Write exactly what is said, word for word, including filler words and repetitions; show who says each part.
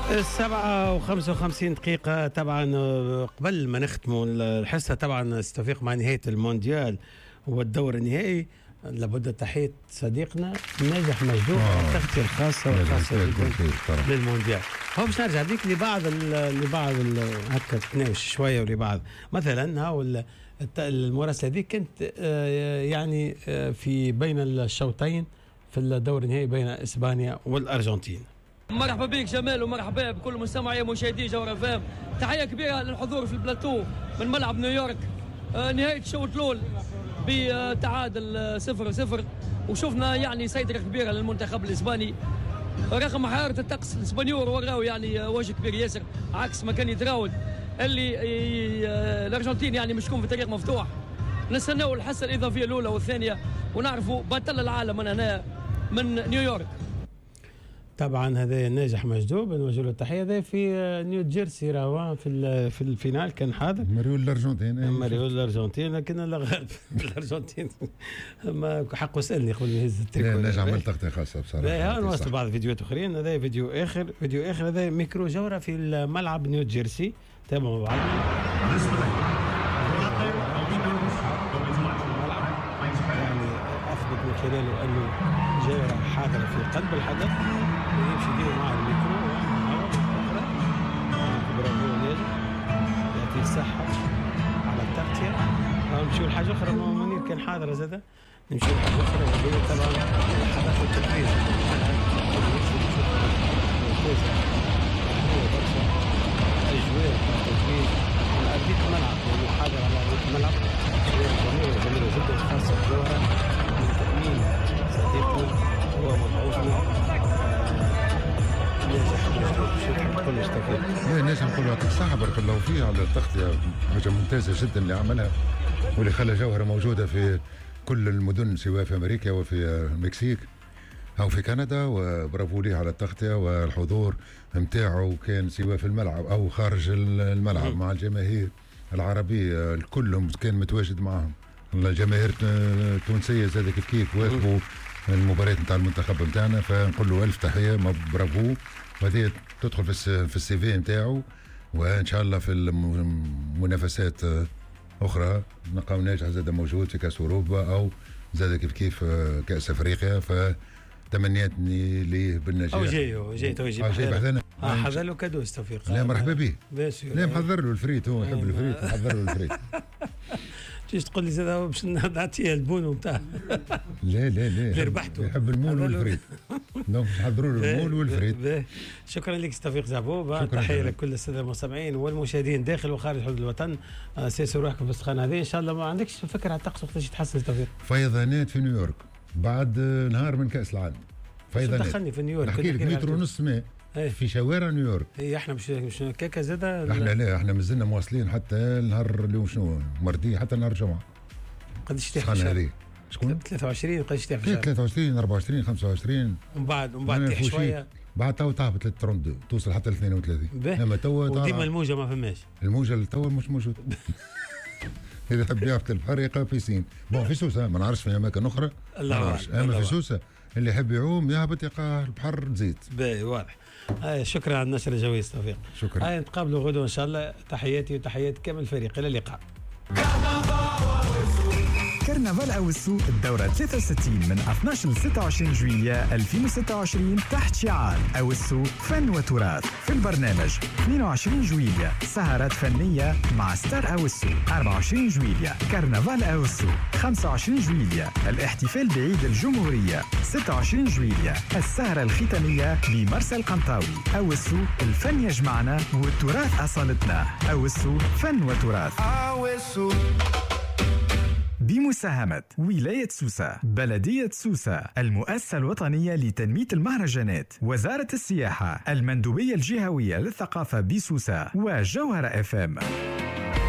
Speaker 1: السبعة وخمسة وخمسين دقيقة. طبعا قبل ما نختموا الحصة طبعا استفيق مع نهاية المونديال والدور النهائي، لابد تحية صديقنا ناجح مجدوب التغطية الخاصة والخاصة للمونديال. هو باش نرجع بيك لبعض لبعض هكا تناوش شوية ولبعض مثلا هاو المراسلة هذه كانت يعني في بين الشوطين في الدور النهائي بين اسبانيا والارجنتين.
Speaker 2: مرحبا بك جمال ومرحبا بكل مستمعي مشاهدي جوهر اف ام. تحيه كبيره للحضور في البلاتو من ملعب نيويورك. آه نهايه الشوط الاول بتعادل صفر صفر، وشفنا يعني سيطره كبيره للمنتخب الاسباني رغم حراره الطقس. الاسبانيول وراو يعني وجه كبير ياسر عكس ما كان يتراود اللي آه الارجنتين يعني مش تكون في طريق مفتوح. نستناو الحصه الاضافيه الاولى والثانيه ونعرفوا بطل العالم من هنا من نيويورك.
Speaker 1: طبعا هذا ناجح مجدوب نوجه له التحيه. هذا في نيو جيرسي راهو في في الفينال كان حاضر
Speaker 3: ماريو الارجنتين
Speaker 1: ماريو الارجنتين لكن لا غالب الارجنتين ما حقه سالني قبل ما يهز التريكو.
Speaker 3: لا ناجح عمل تغطيه خاصه بصراحه.
Speaker 1: لا نوصل بعض الفيديوهات اخرين. هذا فيديو اخر فيديو اخر هذا ميكرو جوره في الملعب نيو جيرسي. تابعوا بعض. يعني اثبت من خلاله انه جوره حاضره في قلب الحدث ويمشي يدير مع الميكرو أخرى. برافو ناجح يعطيه الصحة على التغطية. نمشيو لحاجة أخرى. منير كان حاضر زادا. نمشيو لحاجة أخرى وهي طبعا لحظات التتويج. هو برشا أجواء التتويج على أرضية الملعب يعني حاضر على أرضية الملعب. أجواء جميلة جميلة جدا خاصة بجوهرة من تأمين صديقنا هو مبعوثنا.
Speaker 3: لا نجم نقول يعطيك الصحة بارك الله فيه على التغطية، حاجة ممتازة جدا اللي عملها واللي خلى جوهرة موجودة في كل المدن سواء في أمريكا وفي المكسيك أو في كندا. وبرافو ليه على التغطية والحضور متاعه كان سواء في الملعب أو خارج الملعب مع الجماهير العربية الكلهم كان متواجد معهم. الجماهير التونسية زاد كيف كيف واقفوا المباراة نتاع المنتخب نتاعنا، فنقول له ألف تحية برافو. وهذه تدخل في في السي في نتاعو وان شاء الله في المنافسات اخرى نلقاو ناجح زاد موجود في كاس اوروبا او زاد كيف كيف كاس افريقيا. فتمنياتني ليه بالنجاح.
Speaker 1: او جاي جاي تو يجيب
Speaker 3: بحذانا
Speaker 1: اه حضر له كادو استوفيق.
Speaker 3: لا مرحبا به. لا
Speaker 1: محضر
Speaker 3: محضر له الفريت، هو يحب الفريت محضر له الفريت.
Speaker 1: تيجي تقول لي زاد باش نعطيه البون وبتاع.
Speaker 3: لا لا لا
Speaker 1: اللي ربحته
Speaker 3: يحب المول والفريت. دونك نحضروا له المول والفريت.
Speaker 1: شكرا لك استفيق زعبوب. تحيه لكل الساده المستمعين والمشاهدين داخل وخارج حدود الوطن. سيسوا روحكم في السخانه هذه ان شاء الله. ما عندكش فكره على الطقس وقتاش يتحسن استفيق؟
Speaker 3: فيضانات في نيويورك بعد نهار من كاس العالم. فيضانات
Speaker 1: دخلني في نيويورك
Speaker 3: نحكي لك متر ونص ماء في شوارع نيويورك.
Speaker 1: اي احنا مش مش كيكه زاده.
Speaker 3: احنا لا احنا مازلنا مواصلين حتى النهار اليوم شنو مردي حتى نهار الجمعه.
Speaker 1: قداش تحت هذه؟
Speaker 3: شكون؟
Speaker 1: ثلاثة وعشرين قداش تحت؟
Speaker 3: ثلاثة وعشرين أربعة وعشرين خمسة وعشرين
Speaker 1: ومن بعد ومن بعد تحت شويه.
Speaker 3: بعد تو تهبط لل اثنين وثلاثين توصل حتى ل اثنين وثلاثين.
Speaker 1: اما تو وديما الموجه ما فماش.
Speaker 3: الموجه تو مش موجوده. اذا حب يهبط البحر يلقى بيسين. بون في سوسه ما نعرفش في اماكن اخرى.
Speaker 1: الله
Speaker 3: اما في سوسه اللي يحب يعوم يهبط يلقى البحر زيت.
Speaker 1: باهي واضح. آه شكرا على النشر الجوي توفيق.
Speaker 3: شكرا.
Speaker 1: هاي نتقابلوا غدوه ان شاء الله. تحياتي وتحيات كامل الفريق. الى اللقاء.
Speaker 4: كرنفال أوسو الدورة ثلاثة وستين من اثناش ل ستة وعشرين جويلية ألفين وستة وعشرين تحت شعار أوسو فن وتراث. في البرنامج اثنين وعشرين جويلية سهرات فنية مع ستار أوسو. أربعة وعشرين جويلية كرنفال أوسو. خمسة وعشرين جويلية الاحتفال بعيد الجمهورية. ستة وعشرين جويلية السهرة الختامية لمرسى القنطاوي. أوسو الفن يجمعنا والتراث أصالتنا. أوسو فن وتراث أوسو بمساهمة ولاية سوسة، بلدية سوسة، المؤسسة الوطنية لتنمية المهرجانات، وزارة السياحة، المندوبية الجهوية للثقافة بسوسة، وجوهر اف ام.